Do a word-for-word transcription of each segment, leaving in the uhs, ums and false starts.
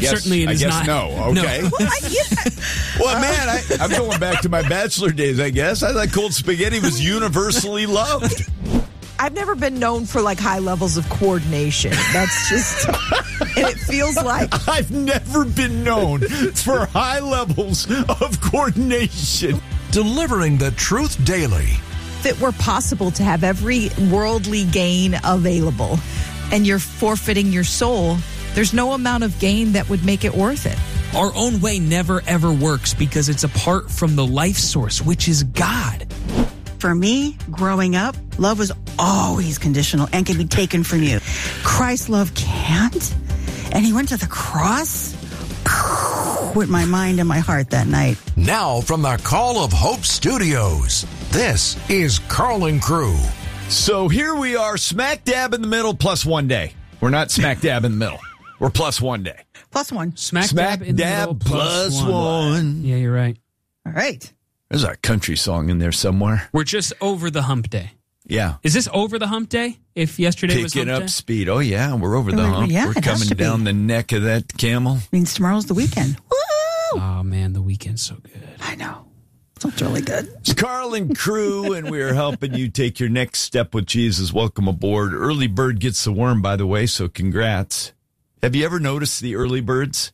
guess, certainly it I is guess not. no. Okay. No. Well, I, yeah. Well, man, I, I'm going back to my bachelor days, I guess. I thought cold spaghetti was universally loved. I've never been known for like high levels of coordination. That's just, and it feels like I've never been known for high levels of coordination. Delivering the truth daily. if it were possible to have every worldly gain available and you're forfeiting your soul, there's no amount of gain that would make it worth it. Our own way never ever works because it's apart from the life source, which is God. For me, growing up, love was always conditional and can be taken from you. Christ's love can't. And he went to the cross with my mind and my heart that night. Now from the Call of Hope Studios, this is Carl and Crew. So here we are, smack dab in the middle, plus one day. We're not smack dab in the middle. We're plus one day. Plus one. Smack, Smack dab in the dab middle, plus one. one. Yeah, you're right. All right. There's a country song in there somewhere. We're just over the hump day. Yeah. Is this over the hump day? If yesterday was hump Picking up day? speed. Oh, yeah, we're over the Oh, hump. yeah, we're it has coming to be. down the neck of that camel. Means tomorrow's the weekend. Woo! Oh, man, the weekend's so good. I know. Sounds really good. It's Carl and Crew, and we are helping you take your next step with Jesus. Welcome aboard. Early bird gets the worm, by the way, so congrats. Have you ever noticed the early birds?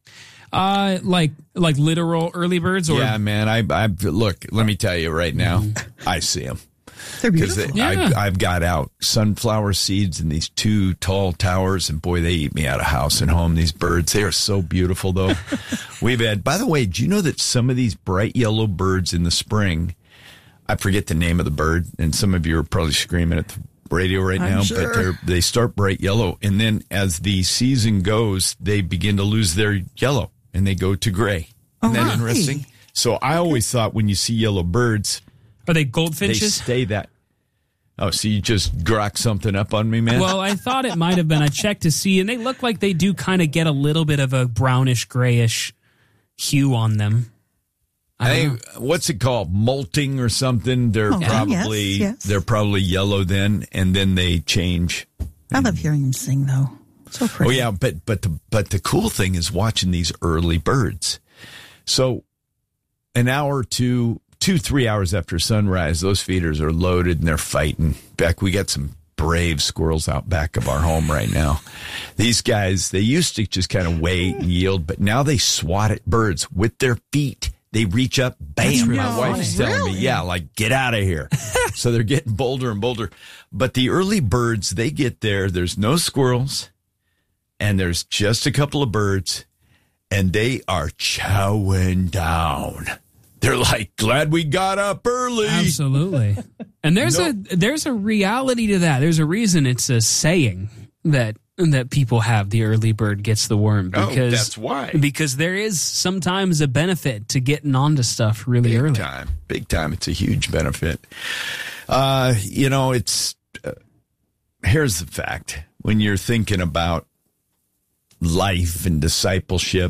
Uh, like like literal early birds? Or Yeah, man. I, I look. Let me tell you right now. I see them They're because beautiful. Yeah. I, I've got out sunflower seeds in these two tall towers, and boy, they eat me out of house and home. These birds, they are so beautiful, though. We've had. By the way, do you know that some of these bright yellow birds in the spring? I forget the name of the bird, and some of you are probably screaming at the radio right I'm now, sure. but they're, they start bright yellow, and then as the season goes, they begin to lose their yellow. And they go to gray. Isn't that Oh, interesting? really? So I always thought when you see yellow birds, Are they they goldfinches? stay that. Oh, so you just grok something up on me, man? Well, I thought it might have been. I checked to see, and they look like they do kind of get a little bit of a brownish, grayish hue on them. I I don't know. think, what's it called? Molting or something? They're Oh, probably yes, yes. they're probably yellow then, and then they change. I love hearing him sing, though. So pretty. Oh yeah, but but the but the cool thing is watching these early birds. So an hour or two, two, three hours after sunrise, those feeders are loaded and they're fighting. Back, we got some brave squirrels out back of our home right now. These guys, they used to just kind of wait and yield, but now they swat at birds with their feet. They reach up, bam. really My wife's funny. telling me, Really? yeah, like, get out of here. So they're getting bolder and bolder. But the early birds, they get there. There's no squirrels. And there's just a couple of birds, and they are chowing down. They're like, glad we got up early. Absolutely. And there's No. a there's a reality to that. There's a reason it's a saying that that people have, the early bird gets the worm, Oh, because that's why. because there is sometimes a benefit to getting onto stuff really Big early. time. Big time. It's a huge benefit. Uh, you know, it's, uh, here's the fact. When you're thinking about life and discipleship,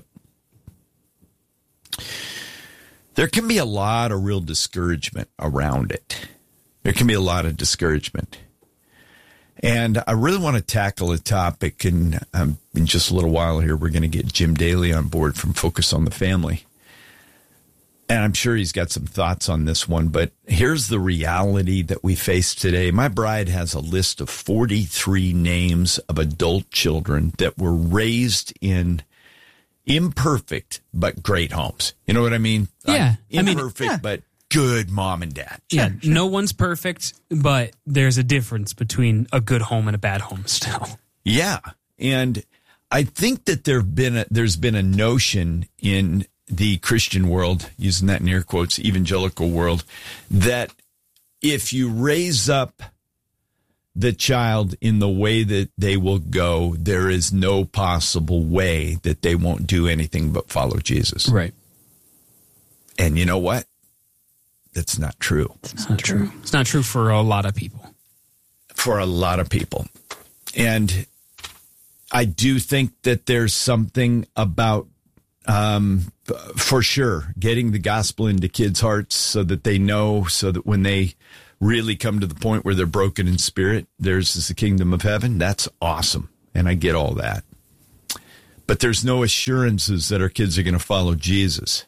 there can be a lot of real discouragement around it. There can be a lot of discouragement. And I really want to tackle a topic, and um, in just a little while here, we're going to get Jim Daly on board from Focus on the Family. And I'm sure he's got some thoughts on this one, but here's the reality that we face today. My bride has a list of forty-three names of adult children that were raised in imperfect but great homes. You know what I mean? Yeah. Like, I mean, imperfect yeah. but good mom and dad. Yeah, no one's perfect, but there's a difference between a good home and a bad home still. Yeah. And I think that there've been a, there's been a notion in the Christian world, using that in air quotes, evangelical world, that if you raise up the child in the way that they will go, there is no possible way that they won't do anything but follow Jesus. Right. And you know what? That's not true It's not true. It's not true for a lot of people. for a lot of people. And I do think that there's something about, um, for sure, getting the gospel into kids' hearts so that they know, so that when they really come to the point where they're broken in spirit, theirs is the kingdom of heaven. That's awesome. And I get all that. but there's no assurances that our kids are going to follow Jesus.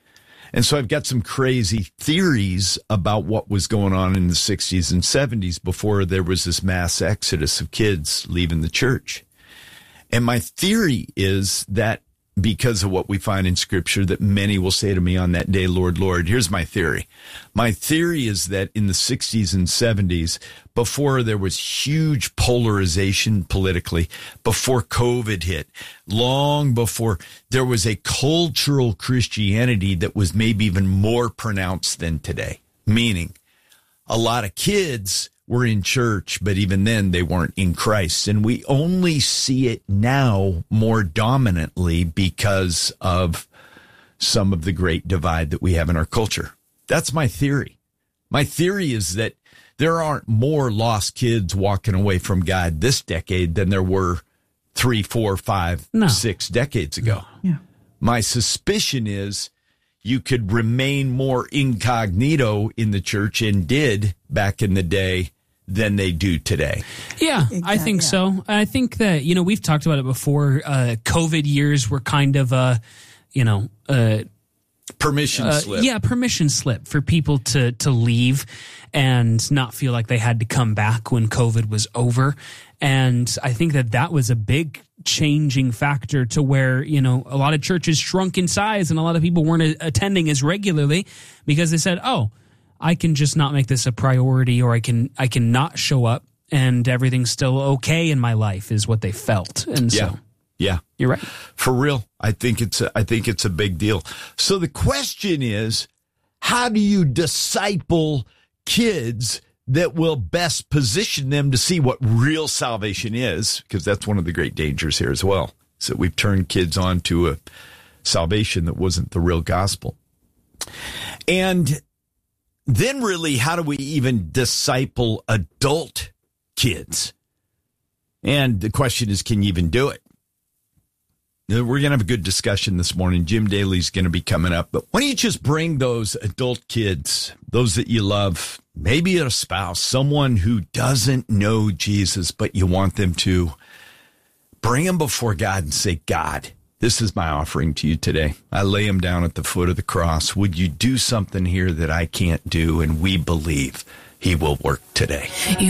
And so I've got some crazy theories about what was going on in the sixties and seventies before there was this mass exodus of kids leaving the church. And my theory is that because of what we find in Scripture, that many will say to me on that day, Lord, Lord. Here's my theory. My theory is that in the sixties and seventies, before there was huge polarization politically, before COVID hit, long before, there was a cultural Christianity that was maybe even more pronounced than today. Meaning, a lot of kids were in church, but even then they weren't in Christ. And we only see it now more dominantly because of some of the great divide that we have in our culture. That's my theory. My theory is that there aren't more lost kids walking away from God this decade than there were three, four, five, no. six decades ago. Yeah. My suspicion is you could remain more incognito in the church, and did back in the day, than they do today. Yeah, Exactly, I think yeah. so. I think that, you know, we've talked about it before. Uh, COVID years were kind of a, you know, uh, Permission uh, slip. yeah, permission slip for people to to leave and not feel like they had to come back when COVID was over. And I think that that was a big changing factor to where, you know, a lot of churches shrunk in size and a lot of people weren't a- attending as regularly because they said, oh, I can just not make this a priority, or I can I can not show up and everything's still okay in my life, is what they felt. And Yeah. so Yeah. you're right. For real. I think it's a, I think it's a big deal. So the question is, how do you disciple kids that will best position them to see what real salvation is? Because that's one of the great dangers here as well. Is that we've turned kids on to a salvation that wasn't the real gospel. And then really, how do we even disciple adult kids? And the question is, can you even do it? We're going to have a good discussion this morning. Jim Daly's going to be coming up. But why don't you just bring those adult kids, those that you love, maybe a spouse, someone who doesn't know Jesus, but you want them to, bring them before God and say, God, this is my offering to you today. I lay them down at the foot of the cross. Would you do something here that I can't do? And we believe he will work today. You